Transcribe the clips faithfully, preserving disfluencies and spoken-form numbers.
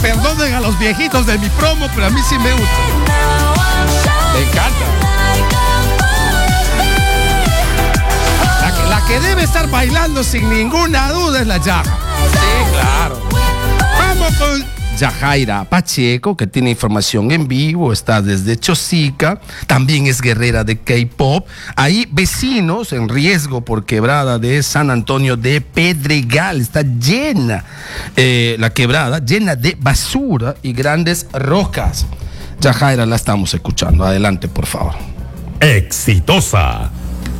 Perdonen a los viejitos de mi promo, pero a mí sí me gusta. Me encanta. La que, la que debe estar bailando sin ninguna duda es la Yaja. Sí, claro. Vamos con Yajaira Pacheco, que tiene información en vivo, está desde Chosica, también es guerrera de K-pop. Hay vecinos en riesgo por quebrada de San Antonio de Pedregal. Está llena eh, la quebrada, llena de basura y grandes rocas. Yajaira, la estamos escuchando. Adelante, por favor. Exitosa.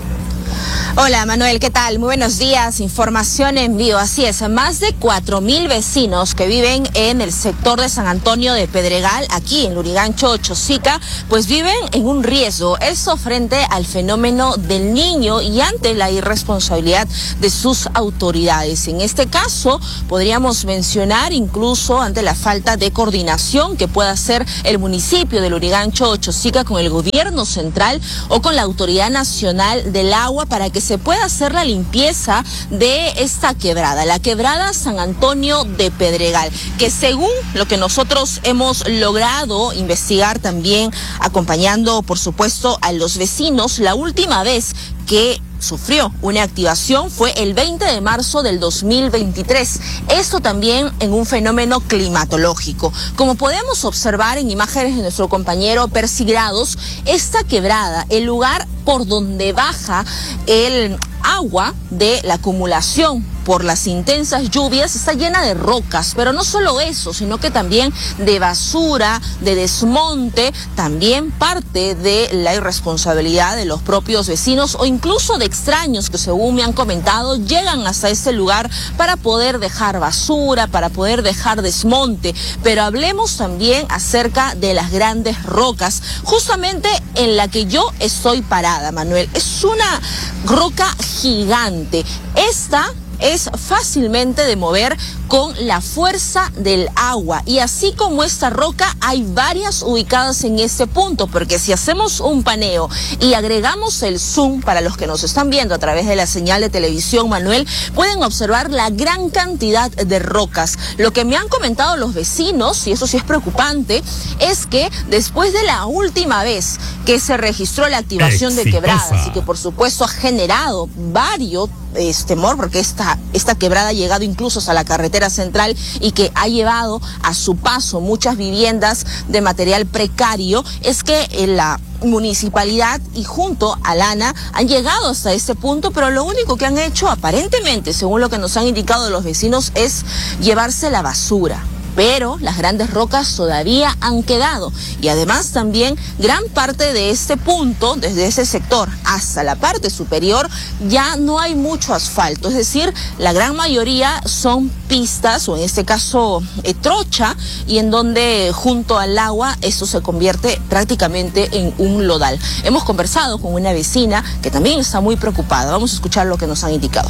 Hola Manuel, ¿qué tal? Muy buenos días, información en vivo. Así es, más de cuatro mil vecinos que viven en el sector de San Antonio de Pedregal, aquí en Lurigancho, Chosica, pues viven en un riesgo. Eso frente al fenómeno del Niño y ante la irresponsabilidad de sus autoridades. En este caso, podríamos mencionar incluso ante la falta de coordinación que pueda hacer el municipio de Lurigancho, Chosica con el gobierno central o con la Autoridad Nacional del Agua para que se pueda hacer la limpieza de esta quebrada, la quebrada San Antonio de Pedregal, que según lo que nosotros hemos logrado investigar también, acompañando por supuesto a los vecinos, la última vez que sufrió una activación fue el veinte de marzo del dos mil veintitrés. Esto también en un fenómeno climatológico. Como podemos observar en imágenes de nuestro compañero Percy Grados, esta quebrada, el lugar por donde baja el agua de la acumulación por las intensas lluvias, está llena de rocas, pero no solo eso, sino que también de basura, de desmonte, también parte de la irresponsabilidad de los propios vecinos o incluso de extraños que, según me han comentado, llegan hasta este lugar para poder dejar basura, para poder dejar desmonte. Pero hablemos también acerca de las grandes rocas, justamente en la que yo estoy parada, Manuel. Es una roca gigante. Esta es fácilmente de mover con la fuerza del agua, y así como esta roca hay varias ubicadas en este punto, porque si hacemos un paneo y agregamos el zoom para los que nos están viendo a través de la señal de televisión, Manuel, pueden observar la gran cantidad de rocas. Lo que me han comentado los vecinos, y eso sí es preocupante, es que después de la última vez que se registró la activación Exitosa. de quebradas y que por supuesto ha generado varios es temor, porque esta, esta quebrada ha llegado incluso hasta la carretera central y que ha llevado a su paso muchas viviendas de material precario, es que en la municipalidad y junto a Lana han llegado hasta este punto, pero lo único que han hecho aparentemente, según lo que nos han indicado los vecinos, es llevarse la basura. Pero las grandes rocas todavía han quedado, y además también gran parte de este punto, desde ese sector hasta la parte superior, ya no hay mucho asfalto, es decir, la gran mayoría son pistas, o en este caso eh, trocha, y en donde junto al agua esto se convierte prácticamente en un lodal. Hemos conversado con una vecina que también está muy preocupada. Vamos a escuchar lo que nos han indicado.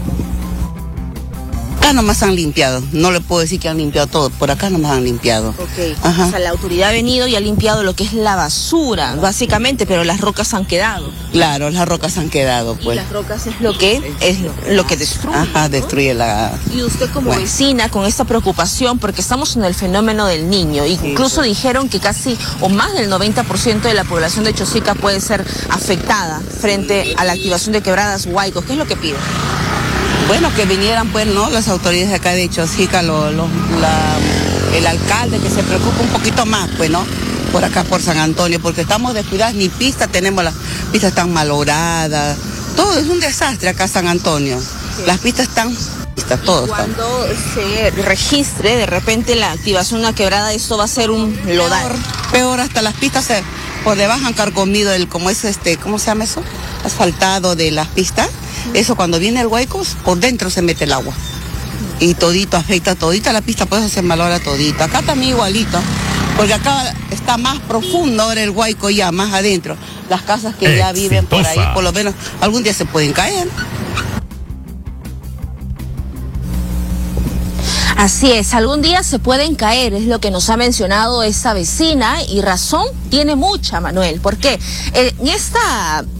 Acá nomás han limpiado, no le puedo decir que han limpiado todo, por acá nomás han limpiado. Ok, Ajá. O sea, la autoridad ha venido y ha limpiado lo que es la basura, básicamente, pero las rocas han quedado. Claro, las rocas han quedado, pues. Y las rocas es lo que es lo que destruye. Ajá, ¿no? destruye la... Y usted como bueno. vecina, con esta preocupación, porque estamos en el fenómeno del Niño, incluso sí, dijeron que casi o más del noventa por ciento de la población de Chosica puede ser afectada frente a la activación de quebradas huaicos. ¿Qué es lo que pide? Bueno, que vinieran pues, ¿no? Las autoridades de acá de Chosica, lo, lo, la, el alcalde, que se preocupe un poquito más, pues, ¿no? Por acá, por San Antonio, porque estamos descuidados, ni pistas tenemos, las pistas están malogradas, todo es un desastre acá en San Antonio. Sí. Las pistas están, pistas, todo está. Cuando se registre de repente la activación de una quebrada, esto va a ser un lodal. Peor, peor hasta las pistas se, por debajo han carcomido el, como es este, ¿cómo se llama eso? Asfaltado de las pistas. Eso cuando viene el hueco, por dentro se mete el agua. Y todito afecta, todita la pista, puede hacer mal ahora todito. Acá también igualito, porque acá está más profundo ahora el hueco ya, más adentro. Las casas que ya viven por ahí, por lo menos, algún día se pueden caer. Así es, algún día se pueden caer, es lo que nos ha mencionado esta vecina, y razón tiene mucha, Manuel, porque en esta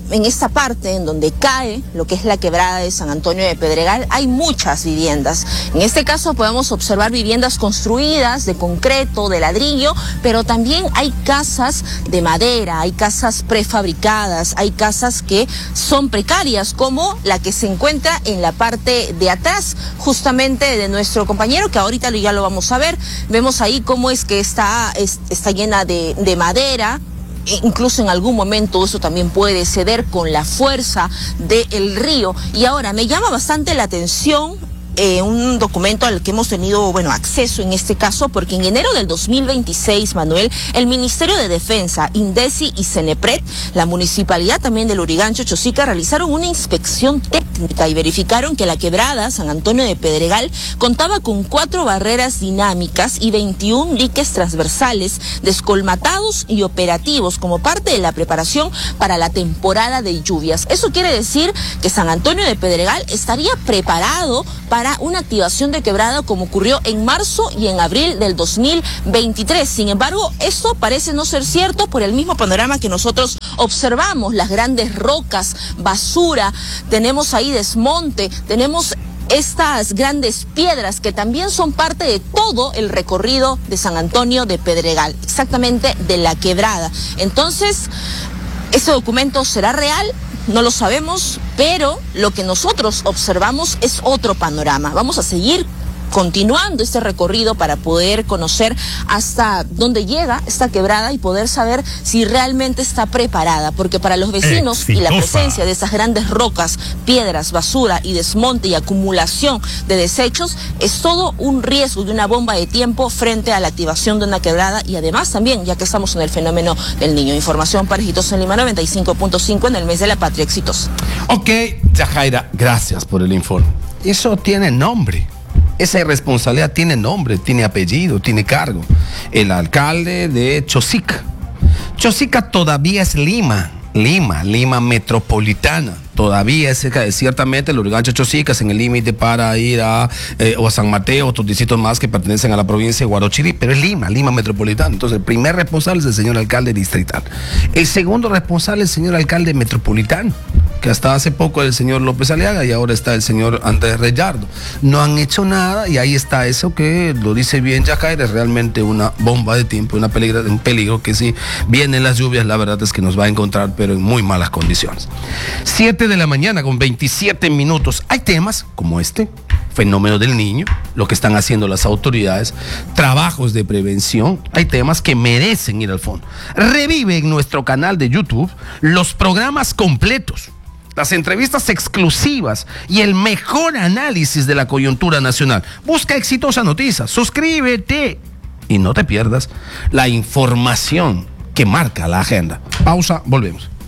en esta parte en donde cae lo que es la quebrada de San Antonio de Pedregal, hay muchas viviendas. En este caso podemos observar viviendas construidas de concreto, de ladrillo, pero también hay casas de madera, hay casas prefabricadas, hay casas que son precarias, como la que se encuentra en la parte de atrás, justamente de nuestro compañero, que ahorita ya lo vamos a ver. Vemos ahí cómo es que está, es, está llena de, de madera. Incluso en algún momento eso también puede ceder con la fuerza del río. Y ahora me llama bastante la atención Eh, un documento al que hemos tenido, bueno, acceso en este caso, porque en enero del dos mil veintiséis, Manuel, el Ministerio de Defensa, INDECI y CENEPRED, la municipalidad también de Lurigancho, Chosica, realizaron una inspección técnica y verificaron que la quebrada San Antonio de Pedregal contaba con cuatro barreras dinámicas y veintiún diques transversales descolmatados y operativos como parte de la preparación para la temporada de lluvias. Eso quiere decir que San Antonio de Pedregal estaría preparado para una activación de quebrada como ocurrió en marzo y en abril del dos mil veintitrés. Sin embargo, esto parece no ser cierto por el mismo panorama que nosotros observamos, las grandes rocas, basura, tenemos ahí desmonte, tenemos estas grandes piedras que también son parte de todo el recorrido de San Antonio de Pedregal, exactamente de la quebrada. Entonces, ¿ese documento será real? No lo sabemos, pero lo que nosotros observamos es otro panorama. Vamos a seguir continuando este recorrido para poder conocer hasta dónde llega esta quebrada y poder saber si realmente está preparada, porque para los vecinos Exitosa. Y la presencia de esas grandes rocas, piedras, basura y desmonte y acumulación de desechos es todo un riesgo y una bomba de tiempo frente a la activación de una quebrada, y además también, ya que estamos en el fenómeno del Niño. Información para Exitosa en Lima noventa y cinco punto cinco en el mes de la patria. Exitosa. Ok, Yajaira, gracias por el informe. Eso tiene nombre. Esa irresponsabilidad tiene nombre, tiene apellido, tiene cargo. El alcalde de Chosica. Chosica todavía es Lima, Lima, Lima metropolitana. Todavía es ciertamente Lurigancho, Chosica es en el límite para ir a, eh, o a San Mateo, otros distritos más que pertenecen a la provincia de Guarochirí, pero es Lima, Lima metropolitana. Entonces el primer responsable es el señor alcalde distrital. El segundo responsable es el señor alcalde metropolitano, que hasta hace poco era el señor López Aliaga y ahora está el señor Andrés Reyardo. No han hecho nada y ahí está eso que lo dice bien Yajaira, es realmente una bomba de tiempo, una peligro, un peligro que si vienen las lluvias, la verdad es que nos va a encontrar, pero en muy malas condiciones. Siete de la mañana con veintisiete minutos. Hay temas como este, fenómeno del Niño, lo que están haciendo las autoridades, trabajos de prevención. Hay temas que merecen ir al fondo. Revive en nuestro canal de YouTube los programas completos, las entrevistas exclusivas y el mejor análisis de la coyuntura nacional. Busca Exitosa Noticias, suscríbete y no te pierdas la información que marca la agenda. Pausa, volvemos.